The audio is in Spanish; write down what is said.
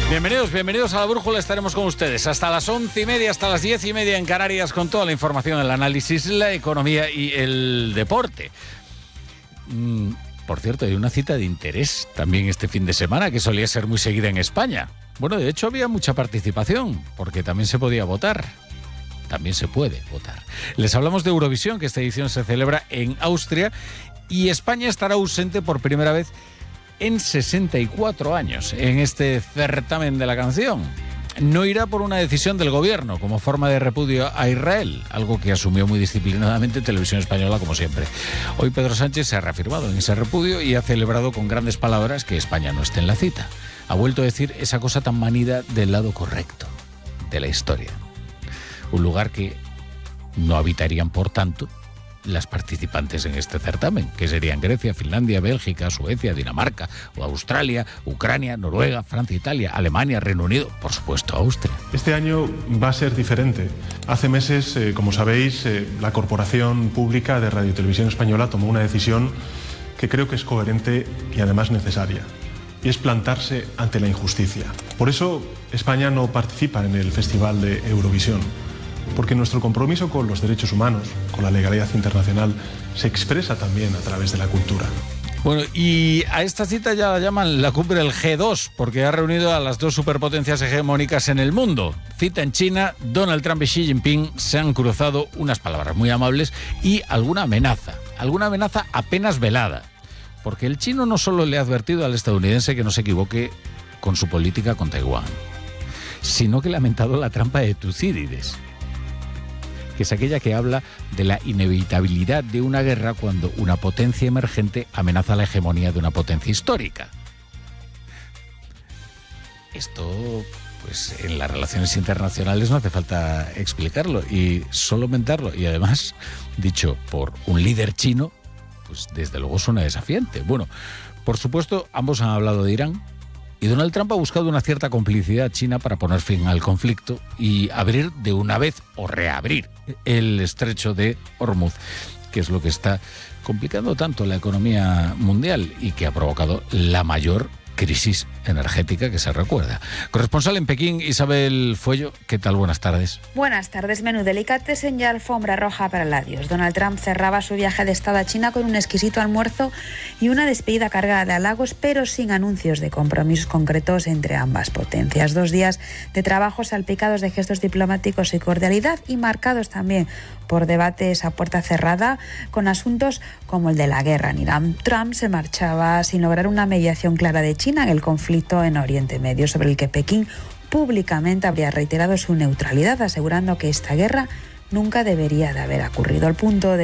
Bienvenidos a La Brújula. Estaremos con ustedes hasta las 11:30, hasta las 10:30 en Canarias, con toda la información, el análisis, la economía y el deporte. Por cierto, hay una cita de interés también este fin de semana que solía ser muy seguida en España. Bueno, de hecho había mucha participación, porque también se podía votar. También se puede votar. Les hablamos de Eurovisión, que esta edición se celebra en Austria, y España estará ausente por primera vez en 64 años en este certamen de la canción. No irá por una decisión del gobierno como forma de repudio a Israel, algo que asumió muy disciplinadamente Televisión Española, como siempre. Hoy Pedro Sánchez se ha reafirmado en ese repudio y ha celebrado con grandes palabras que España no esté en la cita. Ha vuelto a decir esa cosa tan manida del lado correcto de la historia. Un lugar que no habitarían, por tanto, las participantes en este certamen, que serían Grecia, Finlandia, Bélgica, Suecia, Dinamarca, o Australia, Ucrania, Noruega, Francia, Italia, Alemania, Reino Unido, por supuesto Austria. Este año va a ser diferente. Hace meses, como sabéis, la Corporación Pública de Radio y Televisión Española tomó una decisión que creo que es coherente y además necesaria, y es plantarse ante la injusticia. Por eso España no participa en el Festival de Eurovisión, porque nuestro compromiso con los derechos humanos, con la legalidad internacional, se expresa también a través de la cultura. Bueno, y a esta cita ya la llaman la cumbre del G2, porque ha reunido a las dos superpotencias hegemónicas en el mundo. Cita en China, Donald Trump y Xi Jinping se han cruzado unas palabras muy amables y alguna amenaza apenas velada. Porque el chino no solo le ha advertido al estadounidense que no se equivoque con su política con Taiwán, sino que le ha lamentado la trampa de Tucídides, que es aquella que habla de la inevitabilidad de una guerra cuando una potencia emergente amenaza la hegemonía de una potencia histórica. Esto, pues en las relaciones internacionales no hace falta explicarlo y solo mentarlo, y además, dicho por un líder chino, pues desde luego suena desafiante. Bueno, por supuesto, ambos han hablado de Irán, y Donald Trump ha buscado una cierta complicidad china para poner fin al conflicto y abrir de una vez o reabrir el estrecho de Hormuz, que es lo que está complicando tanto la economía mundial y que ha provocado la mayor crisis energética que se recuerda. Corresponsal en Pekín, Isabel Fuello, ¿qué tal? Buenas tardes. Buenas tardes. Menú delicatessen y alfombra roja para el adiós. Donald Trump cerraba su viaje de estado a China con un exquisito almuerzo y una despedida cargada de halagos, pero sin anuncios de compromisos concretos entre ambas potencias. 2 días de trabajo salpicados de gestos diplomáticos y cordialidad, y marcados también por debates a puerta cerrada con asuntos como el de la guerra en Irán. Trump se marchaba sin lograr una mediación clara de China en el conflicto en Oriente Medio, sobre el que Pekín públicamente habría reiterado su neutralidad, asegurando que esta guerra nunca debería de haber ocurrido. Al punto de